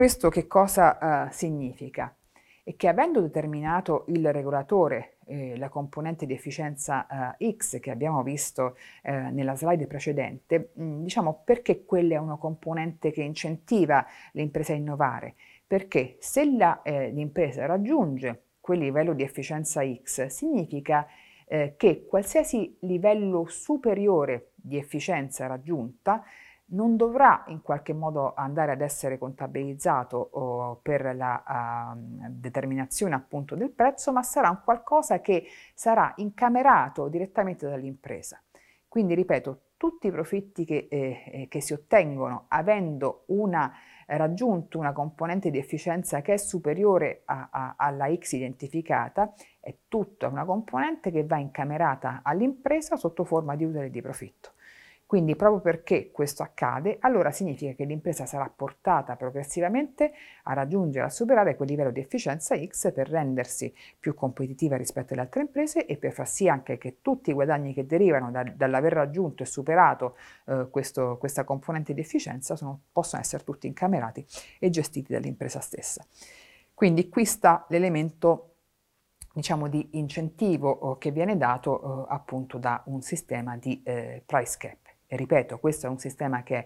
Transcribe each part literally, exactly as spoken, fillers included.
Questo che cosa eh, significa? È che avendo determinato il regolatore eh, la componente di efficienza eh, X che abbiamo visto eh, nella slide precedente, mh, diciamo perché quella è una componente che incentiva l'impresa a innovare? Perché se la, eh, l'impresa raggiunge quel livello di efficienza X, significa eh, che qualsiasi livello superiore di efficienza raggiunta non dovrà in qualche modo andare ad essere contabilizzato oh, per la uh, determinazione appunto del prezzo, ma sarà un qualcosa che sarà incamerato direttamente dall'impresa. Quindi, ripeto, tutti i profitti che, eh, che si ottengono avendo una, eh, raggiunto una componente di efficienza che è superiore a, a, alla X identificata, è tutta una componente che va incamerata all'impresa sotto forma di utile e di profitto. Quindi proprio perché questo accade, allora significa che l'impresa sarà portata progressivamente a raggiungere, a superare quel livello di efficienza X per rendersi più competitiva rispetto alle altre imprese e per far sì anche che tutti i guadagni che derivano da, dall'aver raggiunto e superato eh, questo, questa componente di efficienza sono, possono essere tutti incamerati e gestiti dall'impresa stessa. Quindi qui sta l'elemento, diciamo, di incentivo eh, che viene dato eh, appunto da un sistema di eh, price cap. E ripeto, questo è un sistema che è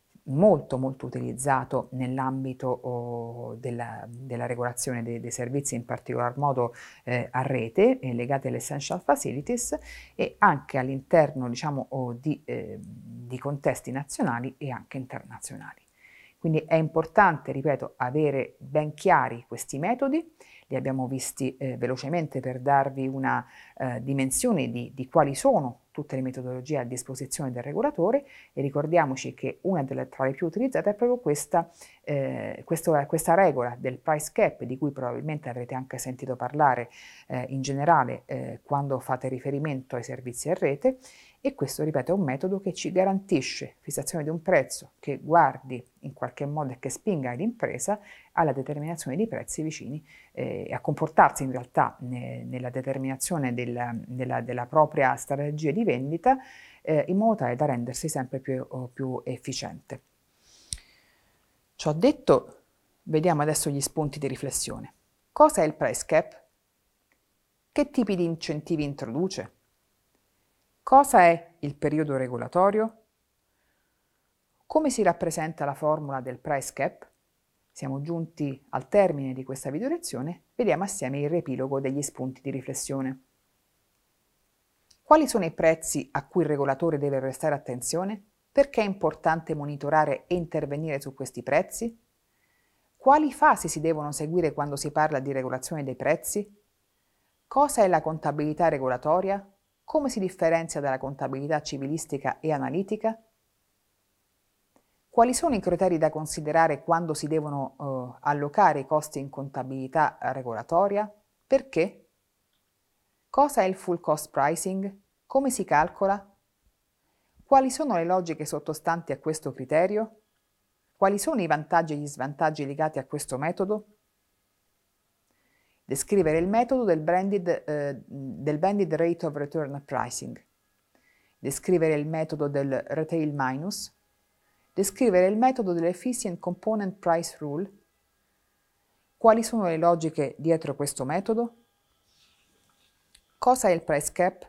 molto molto utilizzato nell'ambito oh, della, della regolazione dei, dei servizi, in particolar modo eh, a rete, eh, legati alle essential facilities e anche all'interno, diciamo, oh, di, eh, di contesti nazionali e anche internazionali. Quindi è importante, ripeto, avere ben chiari questi metodi. Li abbiamo visti eh, velocemente per darvi una eh, dimensione di, di quali sono tutte le metodologie a disposizione del regolatore e ricordiamoci che una delle tra le più utilizzate è proprio questa, eh, questo, questa regola del price cap, di cui probabilmente avrete anche sentito parlare eh, in generale eh, quando fate riferimento ai servizi a rete, e questo, ripeto, è un metodo che ci garantisce fissazione di un prezzo che guardi in qualche modo e che spinga l'impresa alla determinazione di prezzi vicini e eh, a comportarsi in realtà ne, nella determinazione della, della, della propria strategia di vendita eh, in modo tale da rendersi sempre più, più efficiente. Ciò detto, vediamo adesso gli spunti di riflessione. Cosa è il price cap? Che tipi di incentivi introduce? Cosa è il periodo regolatorio? Come si rappresenta la formula del price cap? Siamo giunti al termine di questa video lezione, vediamo assieme il riepilogo degli spunti di riflessione. Quali sono i prezzi a cui il regolatore deve prestare attenzione? Perché è importante monitorare e intervenire su questi prezzi? Quali fasi si devono seguire quando si parla di regolazione dei prezzi? Cosa è la contabilità regolatoria? Come si differenzia dalla contabilità civilistica e analitica? Quali sono i criteri da considerare quando si devono eh, allocare i costi in contabilità regolatoria? Perché? Cosa è il full cost pricing? Come si calcola? Quali sono le logiche sottostanti a questo criterio? Quali sono i vantaggi e gli svantaggi legati a questo metodo? Descrivere il metodo del blended, eh, del blended rate of return pricing. Descrivere il metodo del retail minus. Descrivere il metodo dell'efficient component price rule. Quali sono le logiche dietro questo metodo? Cosa è il price cap?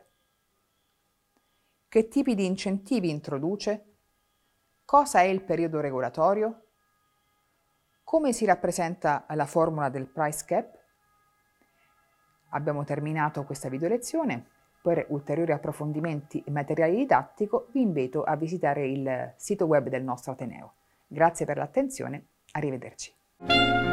Che tipi di incentivi introduce? Cosa è il periodo regolatorio? Come si rappresenta la formula del price cap? Abbiamo terminato questa video lezione. Per ulteriori approfondimenti e materiale didattico vi invito a visitare il sito web del nostro Ateneo. Grazie per l'attenzione, arrivederci.